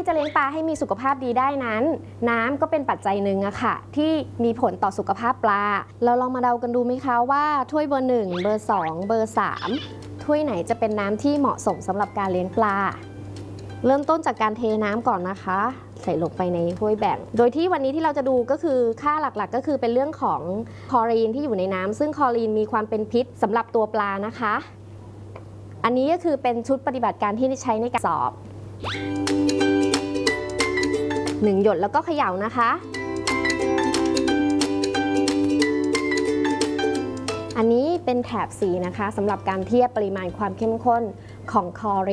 ที่จะเลี้ยงปลาให้มีสุขภาพดีได้นั้นน้ำก็เป็นปัจจัยหนึ่งอะค่ะที่มีผลต่อสุขภาพปลาเราลองมาเดากันดูไหมคะว่าถ้วยเบอร์1เบอร์2เบอร์3ถ้วยไหนจะเป็นน้ำที่เหมาะสมสำหรับการเลี้ยงปลาเริ่มต้นจากการเทน้ำก่อนนะคะใส่ลงไปในถ้วยแบ่งโดยที่วันนี้ที่เราจะดูก็คือค่าหลักๆก็คือเป็นเรื่องของคลอรีนที่อยู่ในน้ำซึ่งคลอรีนมีความเป็นพิษสำหรับตัวปลานะคะอันนี้ก็คือเป็นชุดปฏิบัติการที่ใช้ในการสอบ1 หยดแล้วก็เขย่านะคะอันนี้เป็นแถบสีนะคะสำหรับการเทียบปริมาณความเข้มข้นของคลอรีน